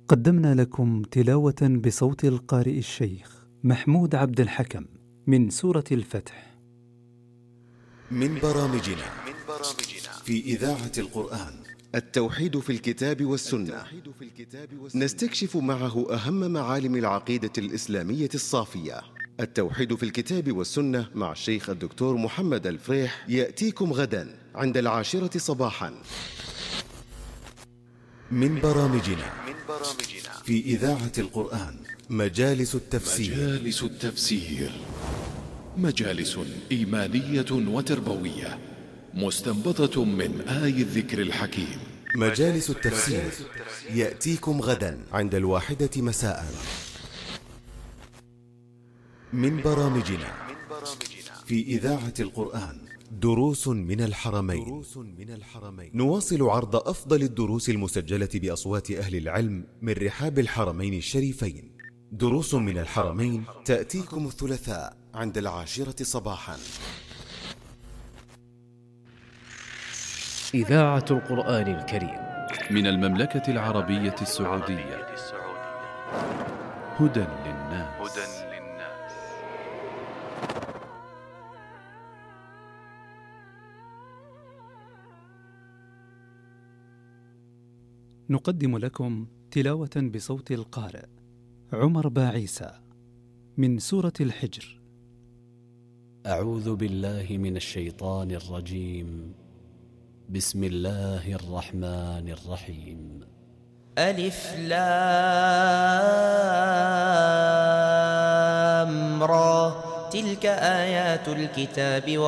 قدمنا لكم تلاوة بصوت القارئ الشيخ محمود عبد الحكم من سورة الفتح. من برامجنا في إذاعة القرآن التوحيد في الكتاب والسنة، نستكشف معه أهم معالم العقيدة الإسلامية الصافية. التوحيد في الكتاب والسنة مع الشيخ الدكتور محمد الفريح يأتيكم غدا عند 10 صباحا. من برامجنا في إذاعة القرآن مجالس التفسير. مجالس إيمانية وتربوية مستنبطة من آي الذكر الحكيم. مجالس التفسير يأتيكم غدا عند 1 مساء. من برامجنا في إذاعة القرآن دروس من الحرمين. نواصل عرض أفضل الدروس المسجلة بأصوات أهل العلم من رحاب الحرمين الشريفين. دروس من الحرمين تأتيكم الثلاثاء عند 10 صباحا. إذاعة القرآن الكريم من المملكة العربية السعودية. هدى للناس. نقدم لكم تلاوة بصوت القارئ عمر باعيسى من سورة الحجر. أعوذ بالله من الشيطان الرجيم. بسم الله الرحمن الرحيم. ألف لام را تلك آيات الكتاب